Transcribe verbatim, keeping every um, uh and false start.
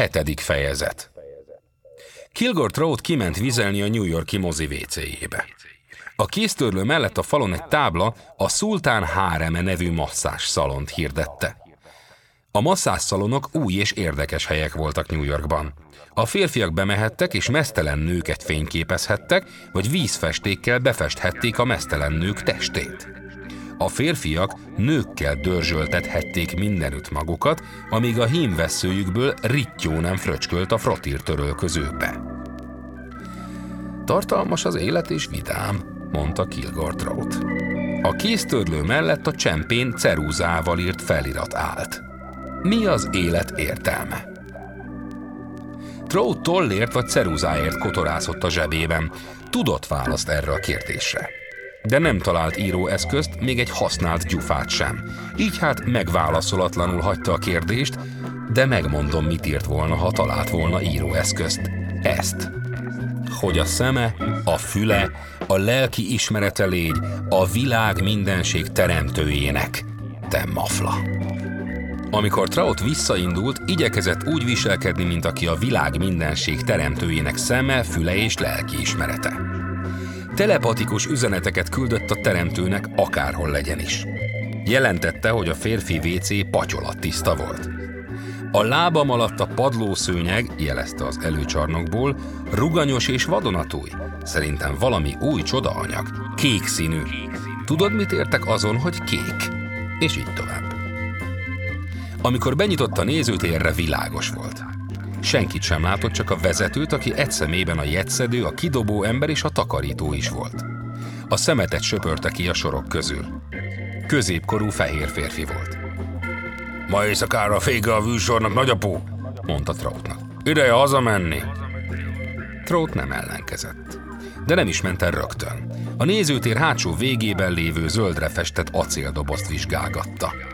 Hetedik fejezet. Kilgore Trout kiment vizelni a New York-i mozi vécéjébe. A kéztörlő mellett a falon egy tábla a Szultán Háreme nevű masszás szalont hirdette. A masszásszalonok új és érdekes helyek voltak New Yorkban. A férfiak bemehettek és meztelen nőket fényképezhettek, vagy vízfestékkel befesthették a meztelen nők testét. A férfiak nőkkel dörzsöltethették mindenütt magukat, amíg a hímvesszőjükből rittyó nem fröcskölt a frottírtörölközőkbe. Tartalmas az élet és vidám, mondta Kilgore Trout. A kéztörlő mellett a csempén ceruzával írt felirat állt. Mi az élet értelme? Trout tollért vagy ceruzáért kotorászott a zsebében. Tudott választ erre a kérdésre. De nem talált íróeszközt, még egy használt gyufát sem. Így hát megválaszolatlanul hagyta a kérdést, de megmondom, mit írt volna, ha talált volna íróeszközt. Ezt. Hogy a szeme, a füle, a lelki ismerete légy a világ mindenség teremtőjének, te mafla. Amikor Trout visszaindult, igyekezett úgy viselkedni, mint aki a világ mindenség teremtőjének szeme, füle és lelki ismerete. Telepatikus üzeneteket küldött a teremtőnek, akárhol legyen is. Jelentette, hogy a férfi vécé patyolattiszta volt. A lábam alatt a padlószőnyeg, jelezte az előcsarnokból, ruganyos és vadonatúj. Szerintem valami új csodaanyag. Kék színű. Tudod, mit értek azon, hogy kék? És így tovább. Amikor benyitotta a nézőtérre, világos volt. Senkit sem látott, csak a vezetőt, aki egy szemében a jegyszedő, a kidobó ember és a takarító is volt. A szemetet söpörte ki a sorok közül. Középkorú fehér férfi volt. Ma éjszakára vége a műsornak, nagyapó, mondta Troutnak. Ideje hazamenni. Trout nem ellenkezett. De nem is ment el rögtön. A nézőtér hátsó végében lévő zöldre festett acéldobozt vizsgálgatta.